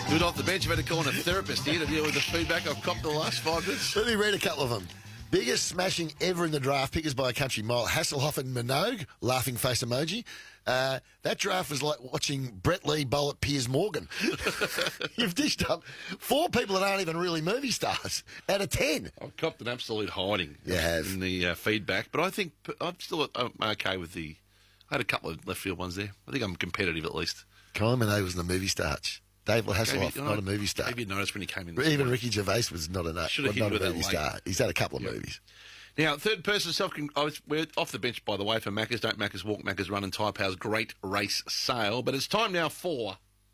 Good off the bench. You've had to call in a therapist here to deal with the feedback I've copped the last 5 minutes. Let me read a couple of them. Biggest smashing ever in the draft, pickers by a country mile. Hasselhoff and Minogue, laughing face emoji. That draft was like watching Brett Lee bowl at Piers Morgan. You've dished up 4 people that aren't even really movie stars out of 10. I've copped an absolute hiding in the feedback, but I think I'm still okay with the... I had a couple of left field ones there. I think I'm competitive at least. Kylie Minogue was in the movie stars. Dave Hasselhoff, not a movie star. Maybe you noticed when he came in. Even Ricky Gervais was not a movie star. He's had a couple of movies. Now, third person we're off the bench, by the way, for Macca's. Don't Macca's walk, Macca's run, and Tyre Power's great race sale. But it's time now for...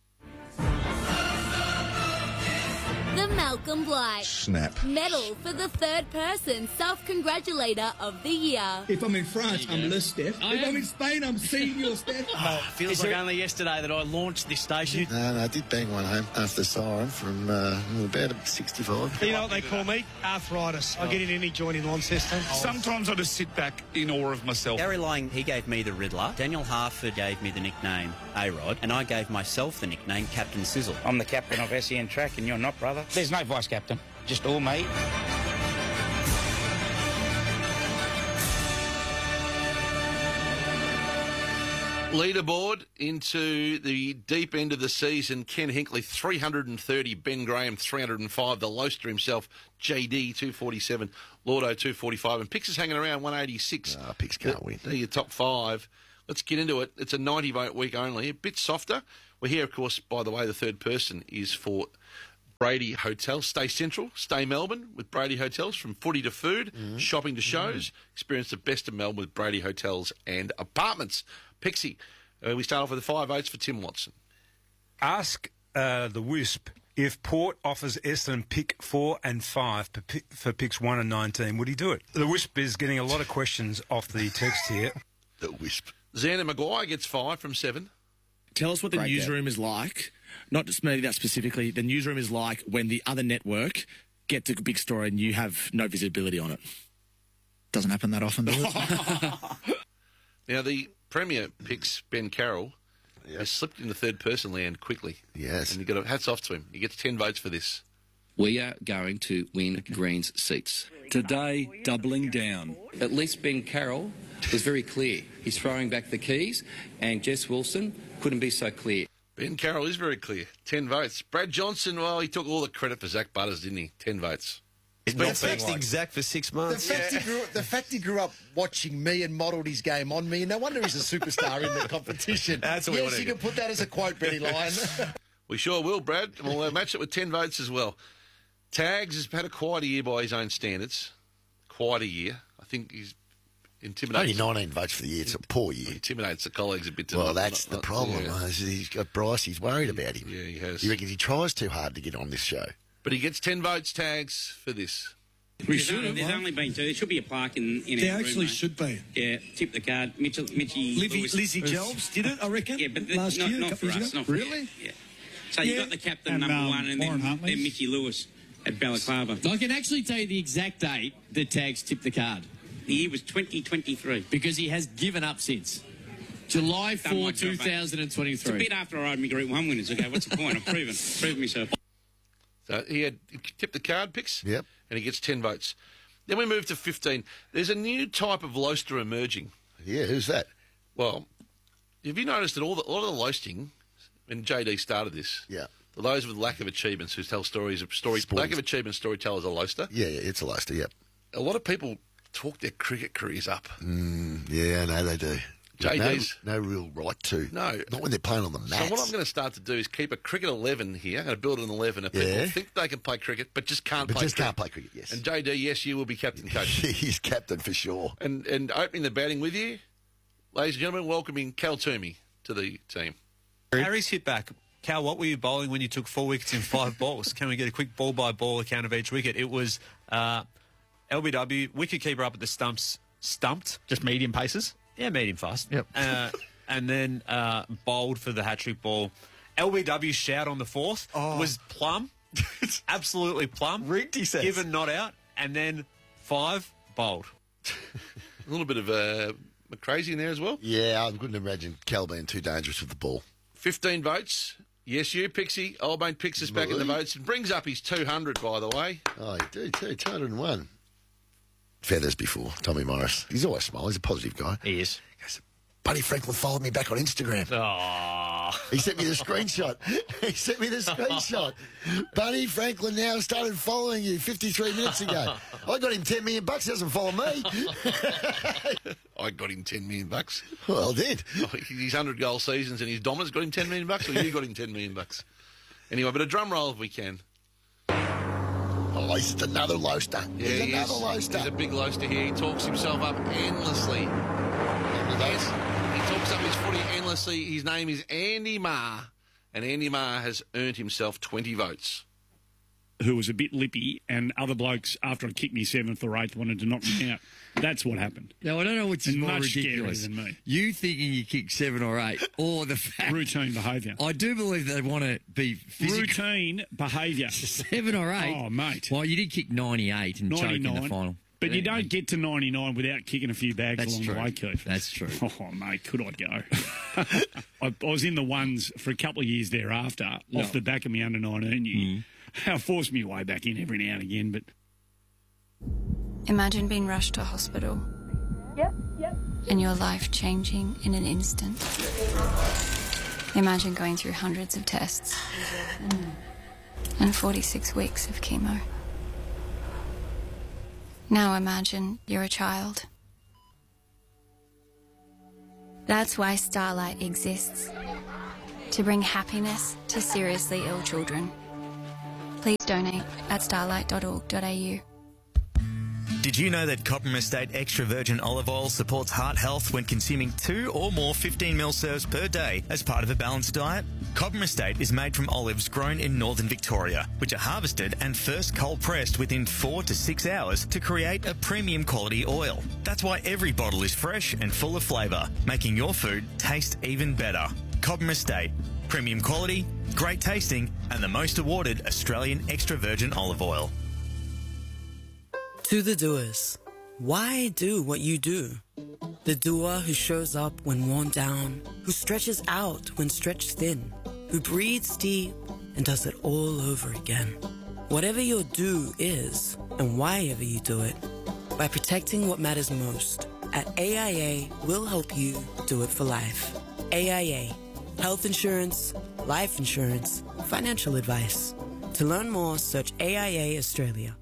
The Malcolm Blight Snap Medal for the third person self-congratulator of the year. If I'm in France, I'm Le Steph. If I'm in Spain, I'm Senior Steph. Feels like only yesterday that I launched this station. No, I did bang one home after the siren from about 65. You know what they call me? Arthritis. I get in any joint in Launceston. Sometimes I just sit back in awe of myself. Gary Lang, he gave me the Riddler. Daniel Harford gave me the nickname A-Rod. And I gave myself the nickname Captain Sizzle. I'm the captain of SEN Track and you're not, brother. There's no vice captain, just all me. Leaderboard into the deep end of the season. Ken Hinkley, 330. Ben Graham, 305. The Loaster himself, JD, 247. Lordo, 245. And Pix is hanging around 186. Pix can't win. They're your top 5. Let's get into it. It's a 90-vote week only. A bit softer. We're here, of course, by the way, the third person is for Brady Hotel. Stay Central, stay Melbourne with Brady Hotels. From footy to food, shopping to shows. Experience the best of Melbourne with Brady Hotels and Apartments. Pixie, we start off with the 5 votes for Tim Watson. Ask the Wisp if Port offers Essendon pick 4 and 5 for picks 1 and 19. Would he do it? The Wisp is getting a lot of questions off the text here. The Wisp. Xander Maguire gets 5 from 7. Tell us what the newsroom is like. Not just maybe that specifically. The newsroom is like when the other network gets a big story and you have no visibility on it. Doesn't happen that often, does it? Now, the Premier picks Ben Carroll. Has slipped in the third person land quickly. Yes. And you've got hats off to him. He gets 10 votes for this. We are going to win Green's seats. Today, doubling down. At least Ben Carroll was very clear. He's throwing back the keys, and Jess Wilson couldn't be so clear. Ben Carroll is very clear. 10 votes. Brad Johnson, well, he took all the credit for Zach Butters, didn't he? 10 votes. He's been texting Zach for 6 months. The fact he grew up watching me and modelled his game on me, and no wonder he's a superstar in the competition. That's what yes, you can put that as a quote, Benny Lyon. We sure will, Brad. We'll match it with 10 votes as well. Tags has had a quieter year by his own standards. Quieter year. I think he's intimidates. Only 19 votes for the year. It's a poor year. Intimidates the colleagues a bit. Well, that's the problem. He's got Bryce. He's worried about him. Yeah, he has. He reckons he tries too hard to get on this show. But he gets 10 votes, Tags, for this. There's only been 2. There should be a plaque in There our actually room, should be. Yeah, tip the card. Mitchie Lewis. Lizzie Jelbs did it, I reckon. Yeah, but last year, not for us. Not for really? Yeah. So you got the captain number 1 and then Mitchie Lewis at Balaclava. I can actually tell you the exact date that Tags tipped the card. The year was 2023. Because he has given up since. July 4, 2023. It's a bit after I rode my Group 1 winners. Okay, what's the point? I've proven myself. So he tipped the card picks. Yep. And he gets 10 votes. Then we move to 15. There's a new type of loaster emerging. Yeah, who's that? Well, have you noticed that a lot of the loasting, when JD started this, those with lack of achievements who tell stories, lack of achievement storytellers are loaster? Yeah, it's a loaster, yep. A lot of people talk their cricket careers up. Yeah, no, they do. JD's no real right to. No. Not when they're playing on the mats. So what I'm going to start to do is keep a cricket 11 here. I'm going to build an 11 of people who think they can play cricket but just can't play cricket. Can't play cricket, yes. And JD, yes, you will be captain coach. He's captain for sure. And opening the batting with you, ladies and gentlemen, welcoming Cal Toomey to the team. Harry's hit back. Cal, what were you bowling when you took 4 wickets in 5 balls? Can we get a quick ball-by-ball account of each wicket? It was LBW, wicket-keeper up at the stumps, stumped. Just medium paces? Yeah, medium fast. Yep. And then bowled for the hat-trick ball. LBW shout on the 4th was plumb. Absolutely plumb. Rigged, he says. Given not out. And then 5, bowled. A little bit of crazy in there as well. Yeah, I couldn't imagine Cal being too dangerous with the ball. 15 votes. Yes, you, Pixie. Old mate Pix is back in the votes and brings up his 200, by the way. Oh, you do too. 201. Feathers before Tommy Morris. He's always smiling. He's a positive guy. He is. Buddy Franklin followed me back on Instagram. Oh. He sent me the screenshot. Buddy Franklin now started following you 53 minutes ago. I got him $10 million. He doesn't follow me. I got him $10 million. Well, I did. His 100-goal seasons and his dominance got him $10 million, or you got him $10 million? Anyway, but a drum roll if we can. Oh, he's another loaster. Yeah, he's another loaster. He's a big loaster here. He talks himself up endlessly. Yes, he talks up his footy endlessly. His name is Andy Marr, and Andy Marr has earned himself 20 votes. Who was a bit lippy, and other blokes, after I kicked me 7th or 8th, wanted to knock me out. That's what happened. Now, I don't know which is more much ridiculous. scarier than me. You thinking you kicked 7 or 8, or the fact... Routine behaviour. I do believe they want to be physical. Routine behaviour. 7 or 8? Oh, mate. Well, you did kick 98 and choke in the final. But you don't get to 99 without kicking a few bags along the way, Keith. That's true. Oh, mate, could I go? I was in the ones for a couple of years thereafter, off the back of my under-19 year. I forced me way back in every now and again, but... Imagine being rushed to hospital. Yep. And your life changing in an instant. Imagine going through hundreds of tests. And 46 weeks of chemo. Now imagine you're a child. That's why Starlight exists. To bring happiness to seriously ill children. Please donate at starlight.org.au. Did you know that Cobram Estate Extra Virgin Olive Oil supports heart health when consuming 2 or more 15ml serves per day as part of a balanced diet? Cobram Estate is made from olives grown in northern Victoria, which are harvested and first cold pressed within 4 to 6 hours to create a premium quality oil. That's why every bottle is fresh and full of flavour, making your food taste even better. Cobram Estate. Premium quality, great tasting, and the most awarded Australian extra virgin olive oil. To the doers, why do what you do? The doer who shows up when worn down, who stretches out when stretched thin, who breathes deep and does it all over again. Whatever your do is, and why ever you do it, by protecting what matters most, at AIA, we'll help you do it for life. AIA. Health insurance, life insurance, financial advice. To learn more, search AIA Australia.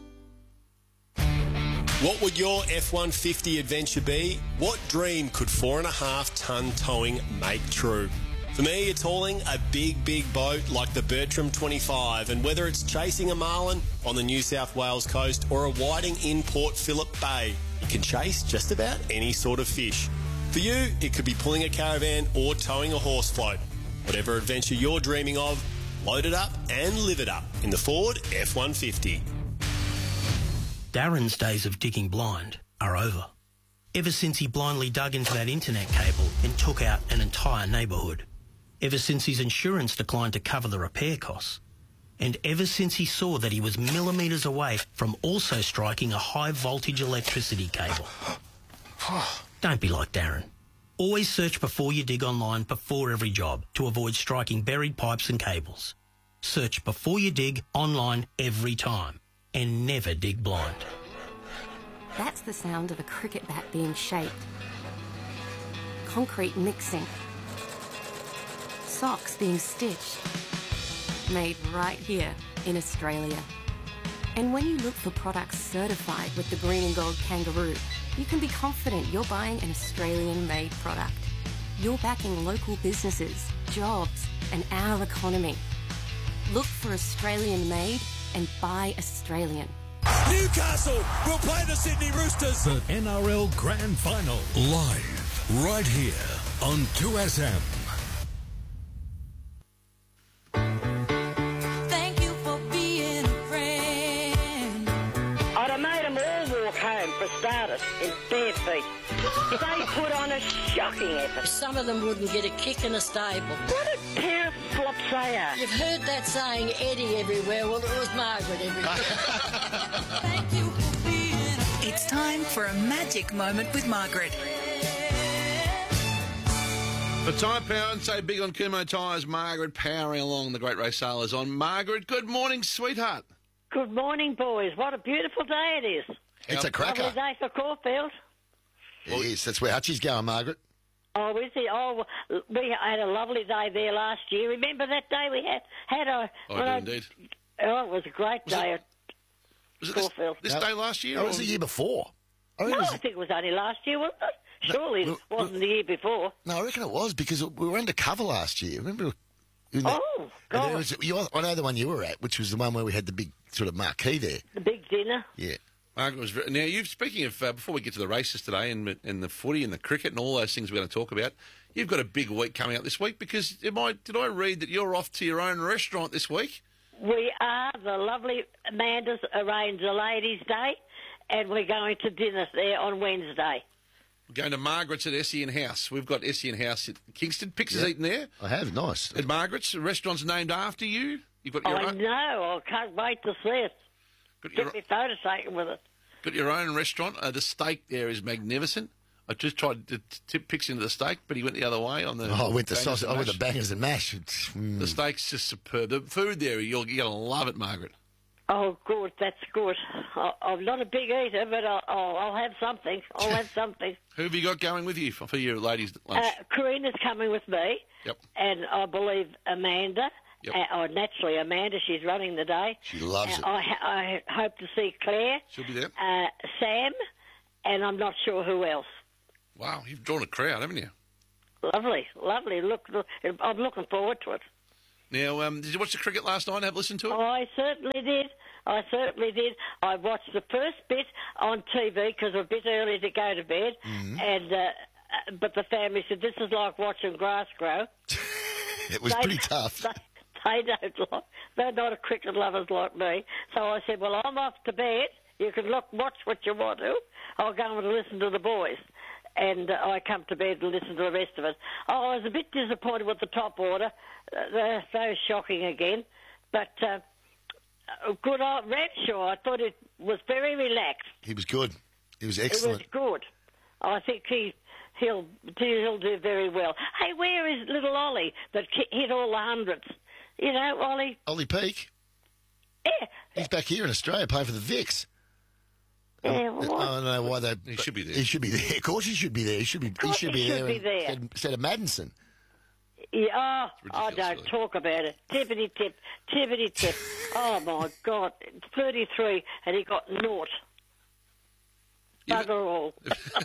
What would your F-150 adventure be? What dream could 4.5-tonne towing make true? For me, it's hauling a big boat like the Bertram 25, and whether it's chasing a marlin on the New South Wales coast or a whiting in Port Phillip Bay, you can chase just about any sort of fish. For you, it could be pulling a caravan or towing a horse float. Whatever adventure you're dreaming of, load it up and live it up in the Ford F-150. Darren's days of digging blind are over. Ever since he blindly dug into that internet cable and took out an entire neighbourhood. Ever since his insurance declined to cover the repair costs. And ever since he saw that he was millimetres away from also striking a high voltage electricity cable. Don't be like Darren. Always search before you dig online before every job to avoid striking buried pipes and cables. Search before you dig online every time and never dig blind. That's the sound of a cricket bat being shaped. Concrete mixing. Socks being stitched. Made right here in Australia. And when you look for products certified with the green and gold kangaroo, you can be confident you're buying an Australian-made product. You're backing local businesses, jobs, and our economy. Look for Australian-made and buy Australian. Newcastle will play the Sydney Roosters. The NRL Grand Final, live, right here on 2SM. Thank you for being a friend. I'd have made them all walk home, for starters, in bare feet. They put on a shocking effort. Some of them wouldn't get a kick in a stable. What a pair of flops they are. You've heard that saying, Eddie everywhere. Well, it was Margaret everywhere. Thank you for being a friend. It's time for a magic moment with Margaret. For Tyre Power and say big on Kumo Tyres, Margaret powering along. The Great Race Sale is on. Margaret, good morning, sweetheart. Good morning, boys. What a beautiful day it is. It's a cracker. Lovely day for Caulfield. It is. That's where Hutchie's going, Margaret. Oh, is it? Oh, we had a lovely day there last year. Remember that day we had a... I do indeed. Oh, it was a great day at Caulfield. This day last year? That was the year before. I think it was only last year, wasn't it? Surely it wasn't the year before. No, I reckon it was because we were undercover last year. Remember? Oh, God. I know the one you were at, which was the one where we had the big sort of marquee there. The big dinner. Yeah. Margaret was now. Speaking of before we get to the races today and the footy and the cricket and all those things we're going to talk about, you've got a big week coming up this week because did I read that you're off to your own restaurant this week? We are. The lovely Amanda's arranged a ladies' day, and we're going to dinner there on Wednesday. We're going to Margaret's at Essien House. We've got Essien House at Kingston. Pix has eaten there. I have. Nice. At Margaret's, the restaurant's named after you. You've got your I know. I can't wait to see it. Get me photo taken with it. Got your own restaurant. The steak there is magnificent. I just tried to tip Pix into the steak, but he went the other way on the. I went the sausage. I went the bangers and mash. The steak's just superb. The food there, you're going to love it, Margaret. Oh, good. That's good. I'm not a big eater, but I'll have something. I'll have something. Who have you got going with you for your ladies' lunch? Karina's coming with me. Yep. And I believe Amanda. Yep. Naturally, Amanda, she's running the day. She loves it. I hope to see Claire. She'll be there. Sam, and I'm not sure who else. Wow, you've drawn a crowd, haven't you? Lovely, lovely. Look, I'm looking forward to it. Now, did you watch the cricket last night and have a listen to it? Oh, I certainly did. I watched the first bit on TV because we're a bit early to go to bed, and but the family said, this is like watching grass grow. It was pretty tough. They're not a cricket lovers like me. So I said, well, I'm off to bed. You can watch what you want to. I'll go and listen to the boys. And I come to bed and listen to the rest of it. Oh, I was a bit disappointed with the top order. They're so shocking again. But good old Ramshaw, I thought it was very relaxed. He was good. He was excellent. It was good. I think he'll do very well. Hey, where is little Ollie that hit all the hundreds? You know, Ollie. Ollie Peake? Yeah. He's back here in Australia playing for the Vicks. Yeah, I don't know why they... He should be there. He should be there. Of course he should be there. He should be there. Instead of Maddinson. Yeah, don't talk about it. Tippity tip. Oh, my God. 33, and he got naught. Bugger all.